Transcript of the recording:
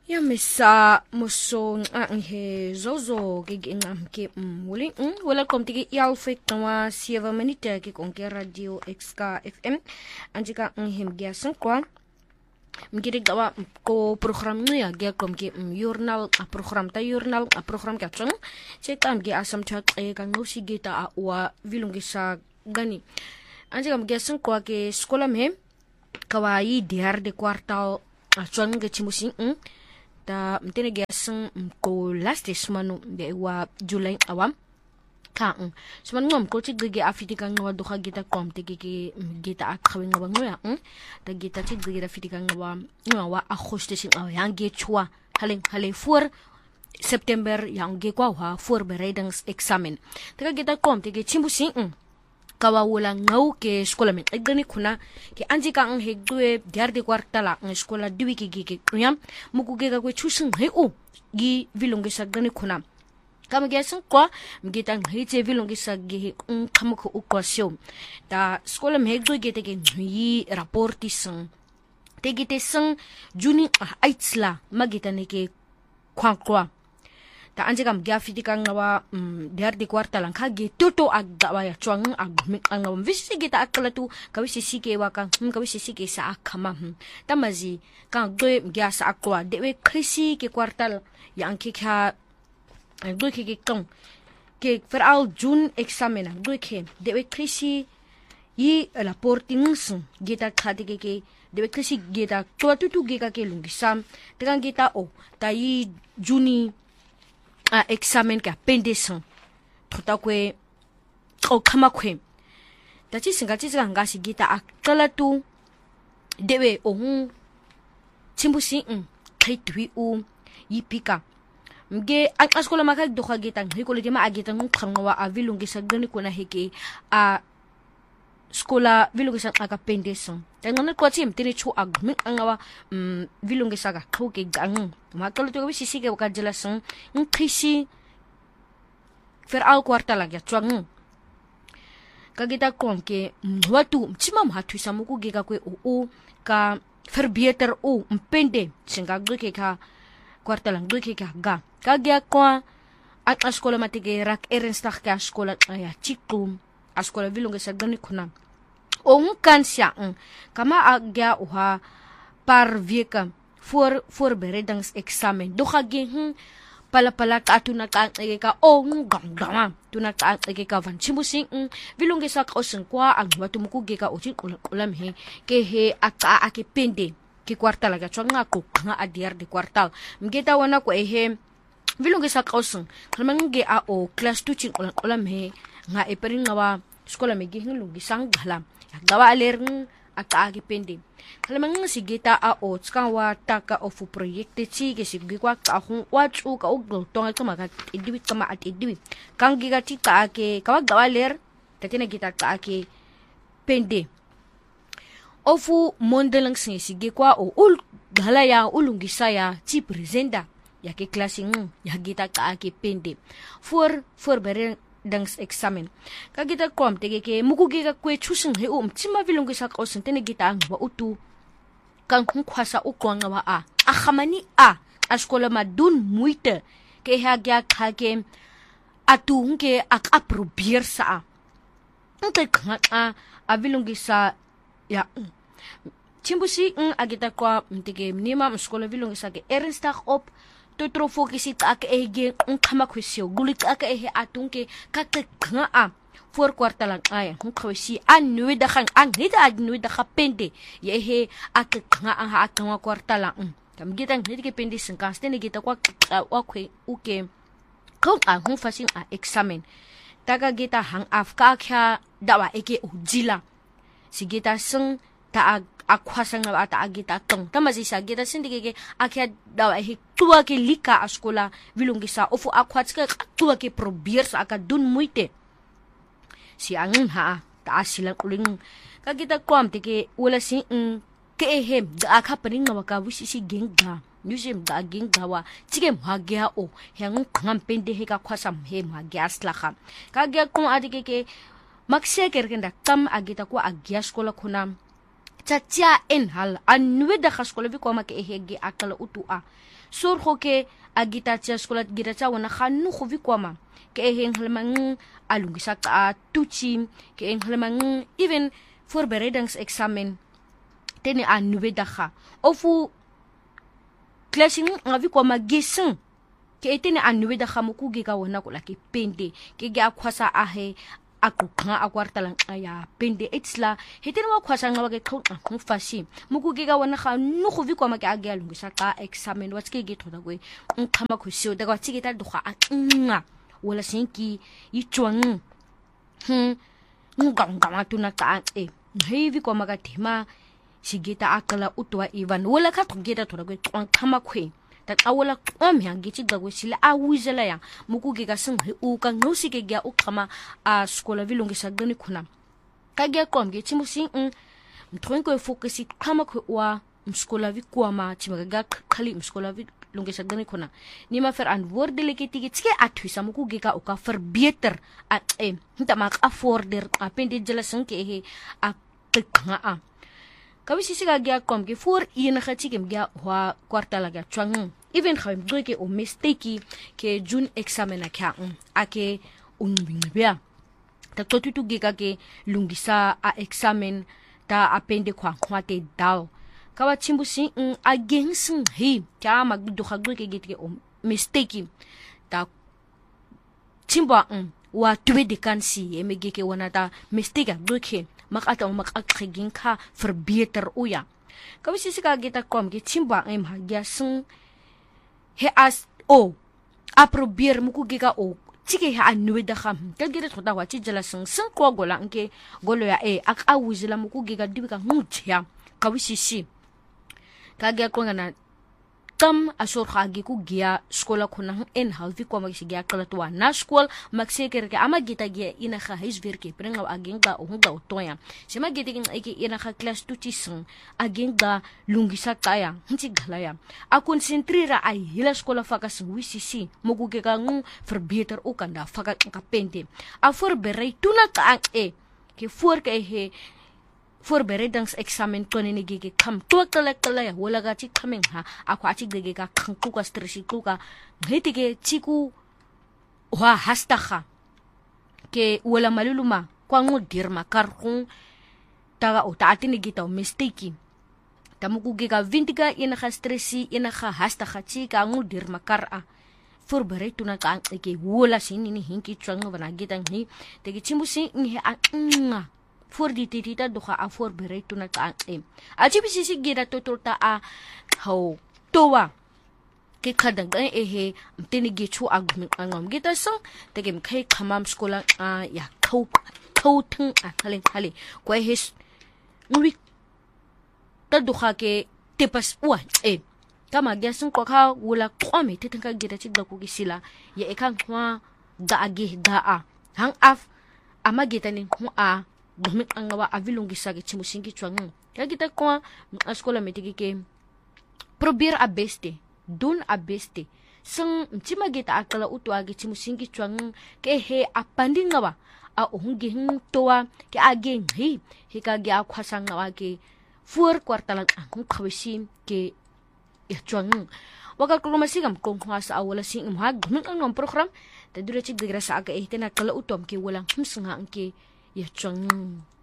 Ya misa musong ang he zozo gigingam ke muli welcome tigi yalfik tawa 7 minute ke konke radio XK FM anjika him giasan kwa mgiri gawa ko program ya ge kom ke journal a program ka chung che tam ge asam thak e kan no sigita a wa vilungi sa gani anjika giasan kwa ke skola me kawai diar de kwartal a chung ge chimusin ta mtene gasang ko last semanu de wa July awam ka semanu ngom ko tigge afiti kan wa do khagita kom tigi gita akhawin ngwa ngoya ta gita tigge afiti kan wa agosto sin aw yang ge chwa halen for September yang ge kwa wa voorbereidingsexamen ta gita kom tigi chimbusin kawa wala ngau ke skola men igani kuna ke anji ka ang hegdue diarde kwartala ng skola diwi ke yam muku ge ga kwe chusin he o gi vilonge sa gani kuna kama ge san kwa mgita ngite vilonge sa ge kamuko ukosyo ta skola me hegdue ge te ge yi rapporti san te ge te san juni aitsla magita ne ke kwa ta anje kam gafiti kan ngawa diarde kwartalan ka ge toto aggawa ya chuang ang visi gita akalatu kawisi sike wa kan kawisi sike sa akama tamazi kan gwe gyasa akwa dewe krisi ke kwartal yang ke kha gwe ke kan ke veral jun examena gwe ke dewe krisi yi rapporting gita khade ke dewe krisi gita tuatu ge ka ke lungisam tekan gita o tai juni examen ka pendesan tota kwe o kama kwe tachi singa ngasi gita akala tu dewe o chimbusi kaitwi u yipika mge askola makal do khagita ngikole dima agita ngkhangwa avilungi sagani kuna heke a skola vilungi sa aka pendesan tangana ko chim tini chu agmi angawa vilungi saga khoke gang makalo to bisi sige ka jelasan ngkhisi fer al kwartala ya chuang kagita kom ke watu chimam hatu samuku ge ka kwe o ka verbeter o mpende singa gke ka kwartala gke ka ga kagya kwa at askola matige rak erenstak ka askola ya chikum askola vilungi sa gani kuna o kansya kama agya uha par veka voorbereidingsexamen do khage pala ka atuna ka ka o gangama tuna ka ka van chimusing vilungi sa kausen kwa ang watumuku ge ka utin ulam he ke he aka ake pende ke kwartal ga changa ko nga adiar de kwartal mgeta wana ko he vilungi sa kausen kalmange a o class 2 chin ulam he nga eperin ngawa skola me gi lungi sang ghala gawa aler aka ake pende kalmange sigita a o tskawa taka ofu proyekte chi ke sigi kwa ka hu wachu ka uglo tonga kama ka ediwi kama at ediwi kangi ga ti ka ake kawa gawa ler tatina gita ka ake pende ofu mondelang sigi kwa o ul ghala ya ulungi saya chi presenta ya ke klasing ya gita ka ake pende for dangs examen kagita kom tege ke mukugi ka kwe chusing he chima vilungi sa kausen tene gita ang wa utu kan khwasa ukwang wa a khamani a askola madun muite ke hagya khage atu ke ak approbier sa nke kha a vilungi sa ya chimbusi agita kwa mtege nima askola vilungi sa ke erenstak op to focus it ak ege khama khwesyo gulik ak ehe atunke kakka a for kwartalang ay khwesi anwe da khang ang hita anwe da khapende yehe ak nga ang ha atwa kwartalang tam gitang hiti ke pende sin kaste ne gita kwa kwe uke kong ang fasin a examen taga gita hang afka kya dawa ege ujila sigita sing ta akwasang na ata agita tong tamasi sa gita sindige akya dawa he tuwa ke lika askola vilungi sa ofu akwats ka tuwa ke probier sa aka dun muite si angin ha ta asilang uling kagita kwam tike wala si ke ehem da aka paring na waka wisi si genga museum da genga wa tige mhagya o yang ngampende he ka kwasam he mhagya aslaka kagya kung adike ke makse kerkenda kam agita ko agya askola kunam Chatia en hal anwe da khaskola vi kwa ke hege akala utu a sur ho ke agita tia skola gita cha wana khanu khu vi kwa ke heng helmang alungisa ka tuchi ke heng helmang even voorbereidingsexamen tene anwe da kha ofu clashing ngavi kwa gising ke etene anwe da kha mukuge ka wana kula ke pende ke ga khwasa a he akukha akwartalang aya pende etsla hetene wa khwasa ngawa ke khona mufashi mukuge ka wana kha nu khu vi kwa ke age alungisa ka examen watske ge thoda kwe nkhama khusio da kwa tsiketa dukha a wala sinki yichwang ngangama tuna ka heavy kwa ka thema sigeta akala utwa Ivan wala ka thugeta thoda kwe nkhama khwe ta awala amyangi chigagwe sila awizela ya mukuge ka singhe uka ngosike gya ukhama a skola vilungisa gani khuna kagya komge chimusi mthwenko focus khama khwa mskola vikwama chimaga khali mskola vilungisa gani khuna ni ma verantwoordelike tike athwisa mukuge ka uka verbeter at ntama afforder apende jela sinke he a khanga kabisi siga gya komge for ina khachikem gya wa kwartala gya chwang even khawim ke o mistake ke June examen akha ake unbingbya ta totutu giga ke lungisa a examen ta apende khwate dal kawa chimbusi against he kya magdu khagdu ke gitke o mistake ta chimba wa tuwe de kansi emege ke wana ta mistake agduke makata makakregin ka verbeter uya kabisi sika gita kom ke chimba hagya sung he as o aprobier mukuge ka o tike ha anwe da kham kagere thoda wa chi jala sung ko gola nke golo ya ak awuzila mukuge ka dibika ngutya kabisi si kagya ko ngana tam asor khagi ku gia skola khuna en halvi ko magsi gia kalatwa na skol magseker ke ama gita gia ina kha his virke prenga agenga ohunga otoya sema gite king ike ina kha class 2 tisung agenga lungisa taya hinchi galaya a concentrera ai hila skola fakas wisisi muguge ka ngu verbeter ukanda faka ka pente a voorberei tuna ka ke voor ke he voorbereidingsexamen tonene gege kam tokala ya wala ga chi kameng ha akwa chi gege ka khangku ka stresi ka ngetige chiku wa hastaha ke wala maluluma kwa ngodir makarung taga o taatini gita o mistake tamuku gega vintiga ina ka stresi ina ka hastaha chi ka ngodir makara voorberei tuna ka ke wala sinini hinki chwango bana gita ngi tege chimusi ngi a for di titita doka a voorberei tuna ka achibi sisi gira totota a how towa ke khadang he mtini gichu agum angam gita song tegem khai khamam skola ya khau thung a khale ko he ngi ta doka ke tepas wa kama gasung ko kha wala kwame titinka gira chigda ko gisila ya ekang kwa da agi da a hang af amagita ni hu a gomit angawa avilungisa ke chimusingi chwang ya kita ko askola metiki ke probeer a beste doen a beste sing chimagita akala utwa ke chimusingi chwang ke he apandi ngawa a ohungi towa ke age ngi he ka ge akhwasang ngawa ke voor kwartalang ang khawisi ke ya chwang waka kulumasigam kung khwasa awala sing imhag gomit ang program tadura chi digra sa aga tena kala utom ke walang humsanga ang ke ya chwang